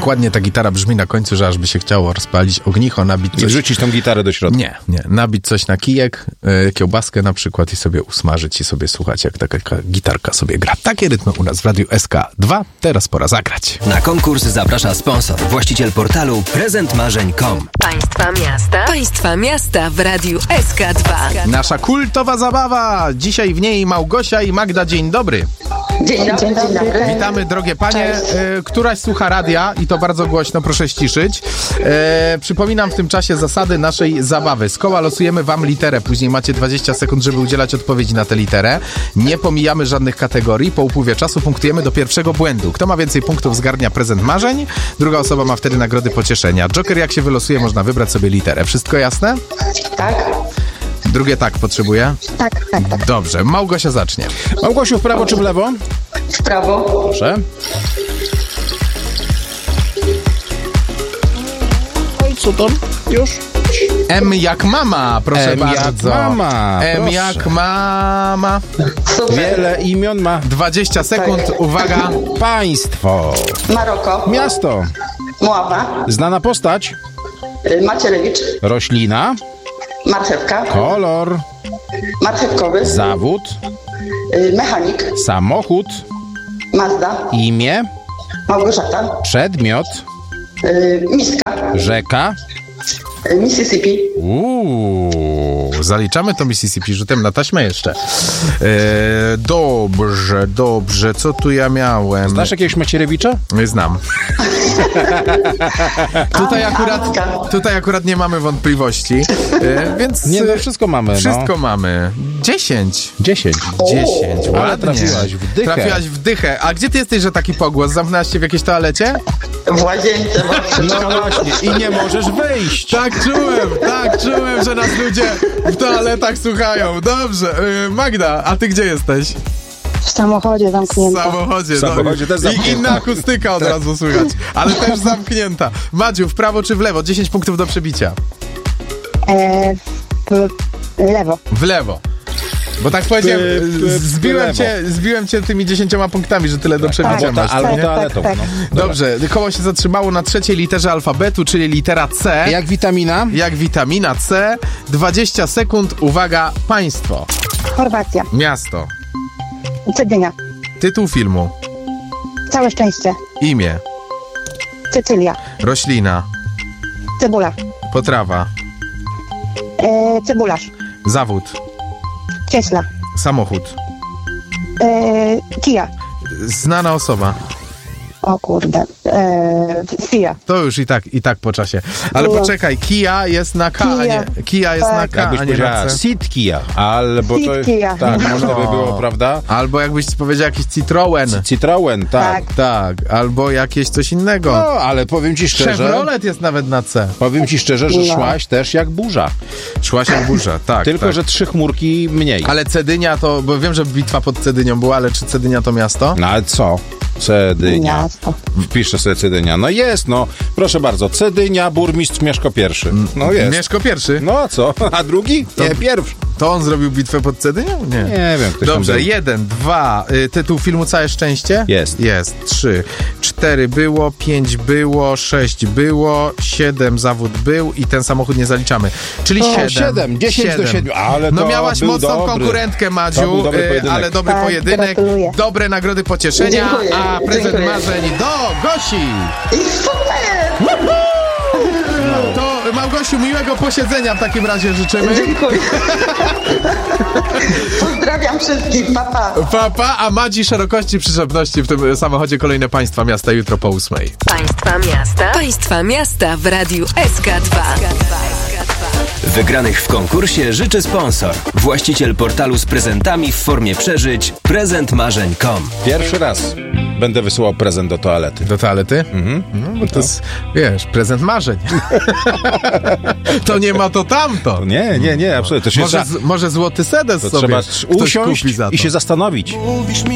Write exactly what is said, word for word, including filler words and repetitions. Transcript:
ładnie ta gitara brzmi na końcu, że aż by się chciało rozpalić ognicho, nabić coś... I rzucić tą gitarę do środka. Nie, nie. Nabić coś na kijek, yy, kiełbaskę na przykład i sobie usmażyć i sobie słuchać, jak taka gitarka sobie gra. Takie rytmy u nas w Radiu S K dwa. Teraz pora zagrać. Na konkurs zaprasza sponsor, właściciel portalu prezent marzeń kropka com. Państwa miasta. Państwa miasta w Radiu S K dwa. Nasza kultowa zabawa. Dzisiaj w niej Małgosia i Magda. Dzień dobry. Dzień dobry. Dzień dobry. Witamy, drogie panie. E, któraś słucha radia i to bardzo głośno, proszę ściszyć. E, przypominam w tym czasie zasady naszej zabawy. Z koła losujemy wam literę. Później macie dwadzieścia sekund, żeby udzielać odpowiedzi na tę literę. Nie pomijamy żadnych kategorii. Po upływie czasu punktujemy do pierwszego błędu. Kto ma więcej punktów, zgarnia prezent marzeń. Druga osoba ma wtedy nagrody pocieszenia. Joker, jak się wylosuje, można wybrać sobie literę. Wszystko jasne? Tak. Drugie tak potrzebuje? Tak, tak, tak. Dobrze, Małgosia zacznie. Małgosiu, w prawo czy w lewo? W prawo. Proszę. No i co tam? Już? M jak mama, proszę M bardzo. jak mama, M proszę. jak mama. Super. Wiele imion ma. dwadzieścia sekund, Tak. uwaga. Państwo. Maroko. Miasto. Moława. Znana postać. y, Macierewicz. Roślina. Marchewka. Kolor. Marchewkowy. Zawód. y, Mechanik. Samochód. Mazda. Imię. Małgorzata. Przedmiot. y, Miska. Rzeka. y, Mississippi. Uuu, zaliczamy to Mississippi rzutem na taśmę jeszcze. E, dobrze, dobrze, co tu ja miałem? Znasz jakiegoś Macierewicza? Znam. tutaj, A, akurat, Antka. tutaj akurat nie mamy wątpliwości, e, więc... Nie, no wszystko mamy, Wszystko no. mamy. Dziesięć. Dziesięć. Dziesięć, Ale ładnie. trafiłaś w dychę. Trafiłaś w dychę. A gdzie ty jesteś, że taki pogłos? Zamknęłaś się w jakiejś toalecie? W łazience. No właśnie, i nie możesz wyjść. Tak czułem, tak czułem, że nas ludzie w toaletach słuchają. Dobrze. Yy, Magda, a ty gdzie jesteś? W samochodzie W zamknięta. samochodzie. W samochodzie też I zamknięta. inna akustyka od razu słychać, ale też zamknięta. Madziu, w prawo czy w lewo? dziesięć punktów do przebicia. E, w lewo. W lewo. Bo tak powiedziałem, P- p- zbiłem lewo. cię, zbiłem cię tymi dziesięcioma punktami, że tyle do przebicia Tak, masz. Albo nie? toaletą. tak, No. Dobrze, koło się zatrzymało na trzeciej literze alfabetu, czyli litera C. Jak witamina? Jak witamina C. dwadzieścia sekund, uwaga, państwo. Chorwacja. Miasto. Cedynia. Tytuł filmu. Całe szczęście. Imię. Cecylia. Roślina. Cebula. Potrawa. E, cebularz. Zawód. Cieśla. Samochód. E, Kia. Znana osoba. O kurde. E, Fia. To już i tak, i tak po czasie. Ale Było. poczekaj, Kia jest na K, a nie. Kia jest Tak. na K, Jakbyś a nie na powiedziała C. Sitkia, albo to... Sitkia. Tak, można by No. było, prawda? Albo jakbyś powiedział jakiś Citroen. Citroen, tak. Tak. Tak, albo jakieś coś innego. No, ale powiem ci szczerze... Chevrolet jest nawet na C. Powiem ci szczerze, że No. szłaś też jak burza. Szłaś jak burza, tak. Tylko, tak. że trzy chmurki mniej. Ale Cedynia to, bo wiem, że bitwa pod Cedynią była, ale czy Cedynia to miasto? No ale co? Cedynia. Miasto. Wpiszę sobie Cedynia. No jest, no. Proszę bardzo. Cedynia, burmistrz Mieszko pierwszy. No jest. Mieszko pierwszy. No a co? A drugi? Nie, pierwszy. To on zrobił bitwę pod Cedynią? Nie. Nie wiem, ktoś tam Dobrze, był. jeden, dwa, y, tytuł filmu Całe Szczęście? Jest. Jest, trzy, cztery było, pięć było, sześć było, siedem zawód był i ten samochód nie zaliczamy. Czyli O, siedem. siedem, dziesięć do siedmiu, ale No to miałaś był mocną dobry. konkurentkę, Madziu, To był dobry y, pojedynek. ale dobry Tak, pojedynek, gratuluję. dobre nagrody pocieszenia, Dziękuję, a prezent dziękuję. marzeń do Gosi. I super! To Małgosiu, miłego posiedzenia w takim razie życzymy. Dziękuję. Pozdrawiam wszystkich, papa. Papa, a Madzi szerokości przyczepności w tym samochodzie kolejne państwa miasta jutro po ósmej. Państwa miasta. Państwa miasta w Radiu S K dwa. Wygranych w konkursie życzy sponsor, właściciel portalu z prezentami w formie przeżyć prezent marzeń kropka com. Pierwszy raz będę wysyłał prezent do toalety. Do toalety? Mhm. No, bo to jest, wiesz, prezent marzeń. To nie ma to tamto. Nie, nie, nie, absolutnie. To się Może, za- z, może złoty sedes to sobie trzeba ktoś usiąść kupi za to. i się zastanowić. Mówisz mi